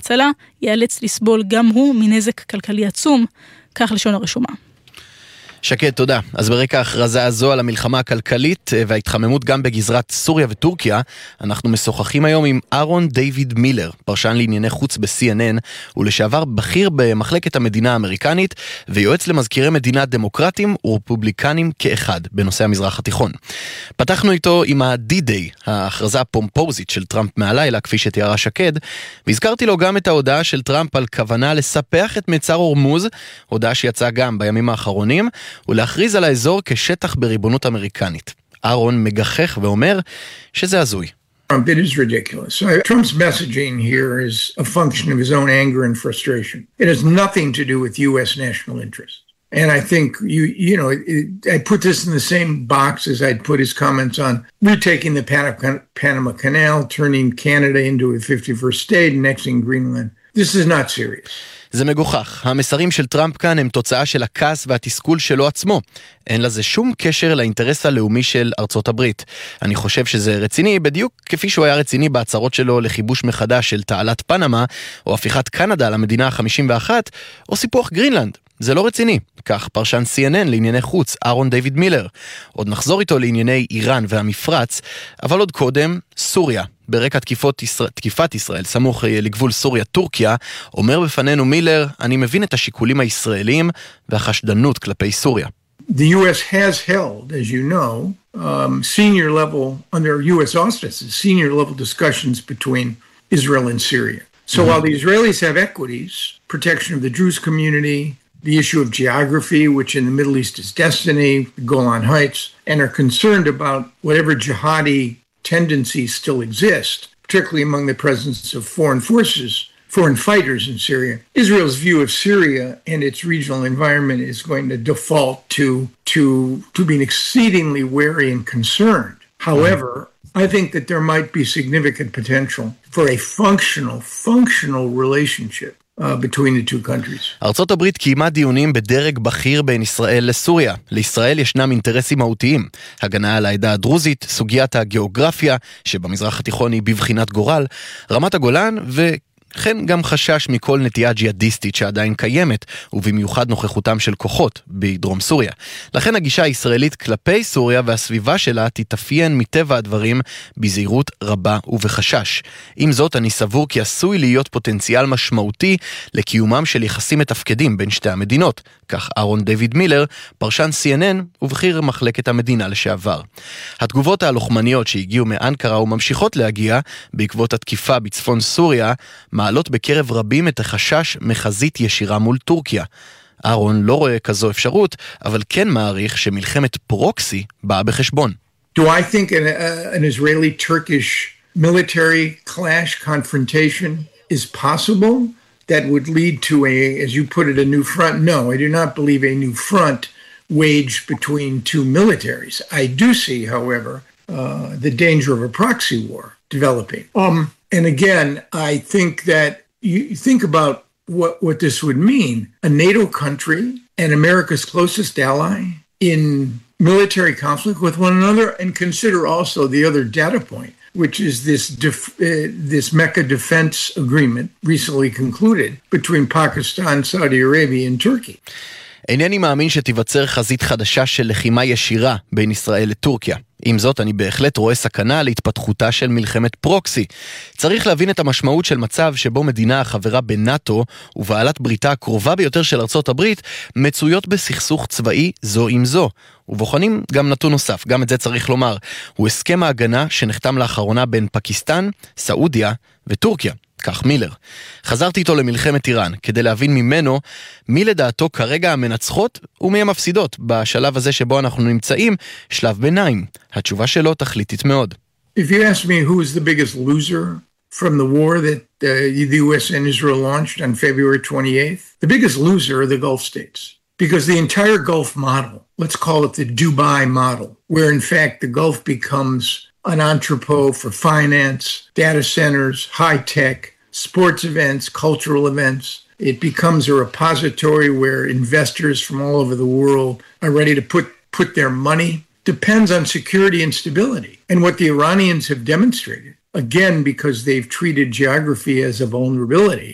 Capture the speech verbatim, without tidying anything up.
ההצלה, ייאלץ לסבול גם הוא מנזק כלכלי עצום, כך לשון הרשומה. שקד, תודה. אז ברקע ההכרזה הזו על המלחמה הכלכלית וההתחממות גם בגזרת סוריה וטורקיה, אנחנו משוחחים היום עם אהרון דיוויד מילר, פרשן לענייני חוץ ב-סי אן אן, ולשעבר בכיר במחלקת המדינה האמריקנית, ויועץ למזכירי מדינה דמוקרטים ורפובליקנים כאחד בנושא המזרח התיכון. פתחנו איתו עם ה-די-דיי, ההכרזה הפומפוזית של טראמפ מהלילה, כפי שתיארה שקד, והזכרתי לו גם את ההודעה של טראמפ על כוונה לספח את מצר הורמוז, הודעה שיצאה גם בימים האחרונים, ולהכריז על האזור כשטח בריבונות אמריקנית. אהרון מגחך ואומר שזה הזוי. Trump, it is ridiculous. Trump's messaging here is a function of his own anger and frustration. It has nothing to do with U S national interest. And I think, you you know, it, I put this in the same box as I'd put his comments on retaking the Pan- Panama Canal, turning Canada into a fifty-first state, annexing Greenland. This is not serious. זה מגוחך. המסרים של טראמפ כאן הם תוצאה של הכעס והתסכול שלו עצמו. אין לזה שום קשר לאינטרס הלאומי של ארצות הברית. אני חושב שזה רציני בדיוק כפי שהוא היה רציני בהצהרות שלו לכיבוש מחדש של תעלת פנמה, או הפיכת קנדה למדינה ה-חמישים ואחת, או סיפוח גרינלנד. זה לא רציני. כך פרשן סי אן אן לענייני חוץ, אהרון דיוויד מילר. עוד נחזור איתו לענייני איראן והמפרץ, אבל עוד קודם, סוריה. ברקע תקיפות ישראל, תקיפת ישראל, סמוך לגבול סוריה-טורקיה, אומר בפנינו מילר, אני מבין את השיקולים הישראלים והחשדנות כלפי סוריה. The U S has held, as you know, um, senior level, under U S auspices, senior level discussions between Israel and Syria. So mm-hmm. while the Israelis have equities, protection of the Druze community, the issue of geography, which in the Middle East is destiny, the Golan Heights, and are concerned about whatever jihadi tendencies still exist, particularly among the presence of foreign forces, foreign fighters in Syria. Israel's view of Syria and its regional environment is going to default to, to, to being exceedingly wary and concerned. However, I think that there might be significant potential for a functional, functional relationship Uh, between the two countries. ארצות הברית קיימה דיונים בדרג בכיר בין ישראל לסוריה. לישראל ישנם אינטרסים מהותיים. הגנה על העדה הדרוזית, סוגיית הגיאוגרפיה, שבמזרח התיכון היא בבחינת גורל, רמת הגולן ו... כן גם חשש מכל נטייה ג'יהאדיסטית שעדיין קיימת, ובמיוחד נוכחותם של כוחות בדרום סוריה. לכן הגישה הישראלית כלפי סוריה והסביבה שלה תתאפיין מטבע הדברים בזהירות רבה ובחשש. עם זאת, אני סבור כי עשוי להיות פוטנציאל משמעותי לקיומם של יחסים מתפקדים בין שתי המדינות, כך אהרון דיוויד מילר, פרשן סי אן אן ובכיר מחלקת המדינה לשעבר. התגובות הלוחמניות שהגיעו מאנקרה וממשיכות להגיע בעקבות התקיפה בצפון סוריה, מעלות בקרב רבים את החשש מחזית ישירה מול טורקיה. אהרון לא רואה כזו אפשרות, אבל כן מעריך שמלחמת פרוקסי באה בחשבון. Do I think an, uh, an Israeli-Turkish military clash confrontation is possible that would lead to a, as you put it, a new front? No, I do not believe a new front waged between two militaries. I do see, however, uh, the danger of a proxy war developing. Um, and again, I think that you think about what, what this would mean. A NATO country and America's closest ally in military conflict with one another, and consider also the other data point, which is this def- uh, this Mecca defense agreement recently concluded between Pakistan, Saudi Arabia, and Turkey. אינני מאמין שתיווצר חזית חדשה של לחימה ישירה בין ישראל לטורקיה. עם זאת, אני בהחלט רואה סכנה להתפתחותה של מלחמת פרוקסי. צריך להבין את המשמעות של מצב שבו מדינה החברה בנאטו ובעלת בריתה הקרובה ביותר של ארצות הברית מצויות בסכסוך צבאי זו עם זו. ובוחנים גם נתון נוסף, גם את זה צריך לומר, הוא הסכם ההגנה שנחתם לאחרונה בין פקיסטן, סעודיה וטורקיה. כך מילר. חזרתי איתו למלחמת איראן, כדי להבין ממנו מי לדעתו כרגע המנצחות ומי המפסידות. בשלב הזה שבו אנחנו נמצאים, שלב ביניים. התשובה שלו תכליתית מאוד. If you ask me who is the biggest loser from the war that uh, the U S and Israel launched on February twenty-eighth, the biggest loser are the Gulf states. Because the entire Gulf model, let's call it the Dubai model, where in fact the Gulf becomes an entrepot for finance, data centers, high tech, sports events, cultural events. It becomes a repository where investors from all over the world are ready to put, put their money. Depends on security and stability. And what the Iranians have demonstrated, again, because they've treated geography as a vulnerability,